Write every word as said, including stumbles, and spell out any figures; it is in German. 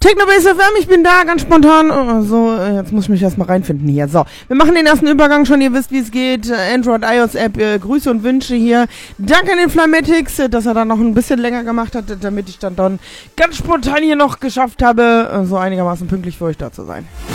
Technobase F M, ich bin da, ganz spontan. Oh, so, jetzt muss ich mich erstmal reinfinden hier. So, wir machen den ersten Übergang schon, ihr wisst, wie es geht. Android, iOS App, äh, Grüße und Wünsche hier. Danke an den Flamatics, äh, dass er dann noch ein bisschen länger gemacht hat, damit ich dann, dann ganz spontan hier noch geschafft habe, äh, so einigermaßen pünktlich für euch da zu sein.